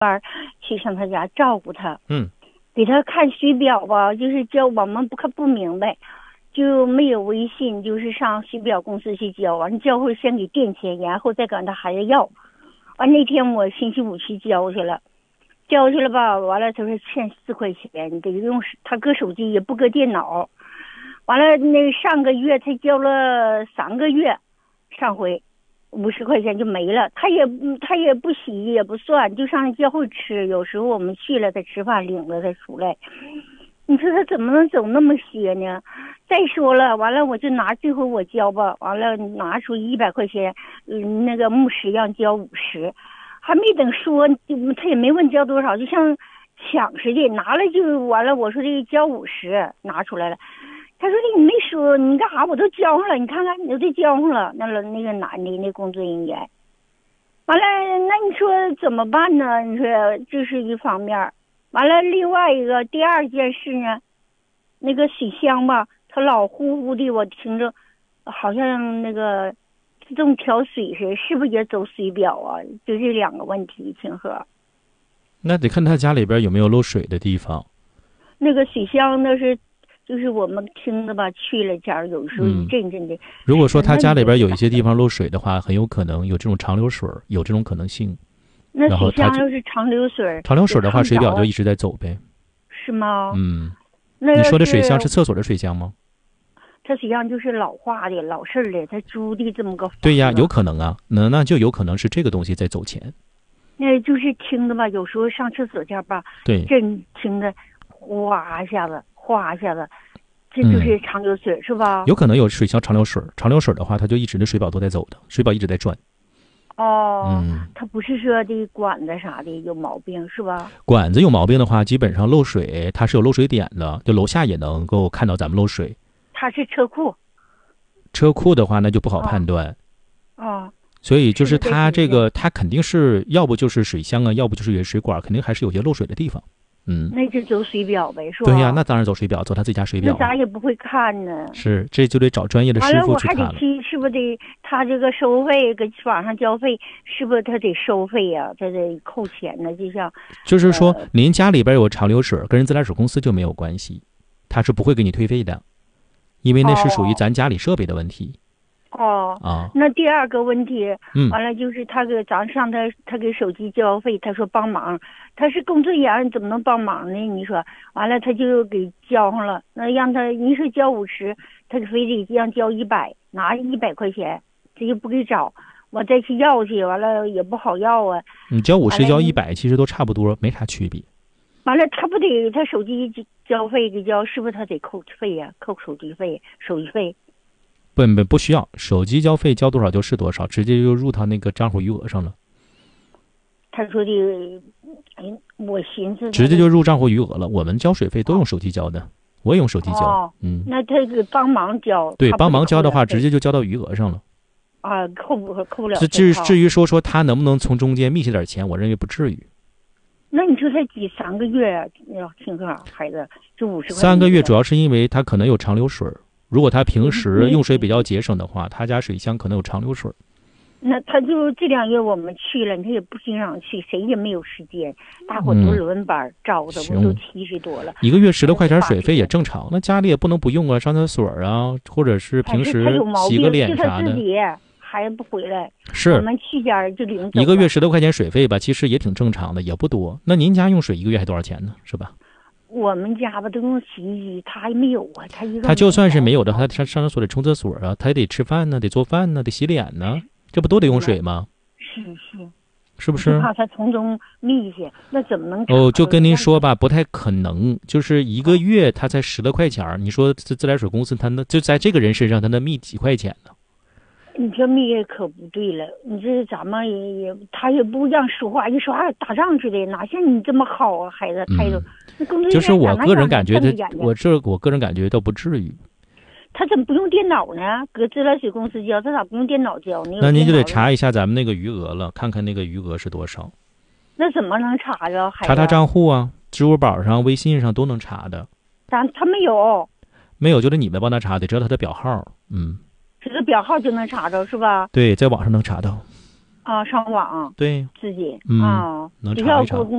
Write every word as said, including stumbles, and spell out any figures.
去上他家照顾他， 嗯， 给他看水表吧，就是教我们不看不明白，就没有微信，就是上水表公司去交，完交会先给垫钱，然后再跟他孩子要。完那天我星期五去交去了，交去了吧，完了他说欠四块钱，得用他搁手机也不搁电脑。完了那上个月才交了三个月，上回五十块钱就没了，他也他也不洗也不算，就上教会吃，有时候我们去了他吃饭领了他出来。你说他怎么能走那么些呢？再说了，完了我就拿最后我交吧，完了拿出一百块钱，嗯，那个牧师让交五十，还没等说，就他也没问交多少，就像抢似的，拿了就完了。我说这交五十，拿出来了。他说你没说你干啥，我都交上了，你看看你都交上了。那了那个男的那工作人员，完了那你说怎么办呢？你说这是一方面。完了，另外一个第二件事呢，那个水箱吧，它老呼呼的，我听着好像那个自动调水似的，是不是也走水表啊？就这两个问题，清河。 那得看他家里边有没有漏水的地方。 那个水箱那是，就是我们听的吧，去了家有时候一阵阵的、嗯。 如果说他家里边有一些地方漏水的话，很有可能有这种长流水，有这种可能性。 那水箱要是长流水， 长流水的话，水表就一直在走呗。 是吗？ 嗯。 那你说的水箱是厕所的水箱吗？ 它水箱就是老化的、老式的，它租的这么个。 对呀，有可能啊，那那就有可能是这个东西在走钱。 那就是听的吧，有时候上厕所间吧， 对， 真听的哗一下子，哗一下子，这就是长流水、嗯、是吧？ 有可能有水箱长流水，长流水的话，它就一直的水表都在走的，水表一直在转。 哦， 嗯， 它不是说的管子啥的有毛病是吧？ 管子有毛病的话，基本上漏水它是有漏水点的，就楼下也能够看到咱们漏水。 它是车库， 车库的话那就不好判断。 哦，哦所以就是它这个，它肯定是要不就是水箱啊，要不就是水管，肯定还是有些漏水的地方。嗯， 那就走水表呗，是吧？ 对呀，那当然走水表，走他自己家水表。 那咱也不会看呢。 是，这就得找专业的师傅去看了。 完了，我还得去，是不是得他这个收费搁网上交费，是不是他得收费呀、啊？他得扣钱呢？就像就是说，呃、您家里边有长流水，跟人自来水公司就没有关系，他是不会给你退费的，因为那是属于咱家里设备的问题。 哦， 啊， 那第二个问题， 嗯， 完了就是他给咱上他他给手机交费，他说帮忙，他是工作人员怎么能帮忙呢？你说，完了他就给交上了，那让他你说交五十，他就非得让交一百，拿一百块钱，这就不给找，我再去要去，完了也不好要啊。 你交五十交一百，其实都差不多，没啥区别。 完了，他不得他手机交费给交，是不是他得扣费呀、啊？扣手机费、手机费。 不不不需要，手机交费交多少就是多少，直接就入他那个账户余额上了。 他说的，哎，我寻思直接就入账户余额了。我们交水费都用手机交的，我也用手机交。 哦、 嗯， 那他给帮忙交， 对，帮忙交的话，直接就交到余额上了。 啊，扣不扣不了。 至至于说说他能不能从中间密下点钱，我认为不至于。 那你说才几三个月啊？要听课孩子就五十块。 三个月主要是因为他可能有长流水。如果他平时用水比较节省的话，他家水箱可能有长流水。 那他就这两月我们去了，他也不经常去，谁也没有时间，大伙都轮班招的，我都七十多了。 一个月十来块钱水费也正常，那家里也不能不用啊，上厕所啊，或者是平时洗个脸啥的。 孩子不回来， 是我们去家就领走。 一个月十多块钱水费吧，其实也挺正常的，也不多。那您家用水一个月还多少钱呢？是吧？ 我们家吧都用洗衣机，他还没有啊，他一个。 他就算是没有的，他上上厕所得冲厕所啊，他也得吃饭呢，得做饭呢，得洗脸呢，这不都得用水吗？ 是是， 是不是？ 怕他从中密下，那怎么能？ 哦，就跟您说吧，不太可能，就是一个月他才十来块钱，你说这自来水公司他那就在这个人身上他能密几块钱呢？ 你这密可不对了，你这咱们也也他也不让说话，一说话打仗似的，哪像你这么好啊，孩子态度。 嗯、就是我个人感觉他，我这我个人感觉倒不至于。 他怎么不用电脑呢？搁自来水公司交，他咋不用电脑交呢？ 那您就得查一下咱们那个余额了，看看那个余额是多少。 那怎么能查着？ 查他账户啊，支付宝上、微信上都能查的。 咱他没有， 没有就得你们帮他查，得知道他的表号。嗯。 这个表号就能查着是吧？ 对，在网上能查到。 啊，上网对， 自己嗯啊， 能只要查一查不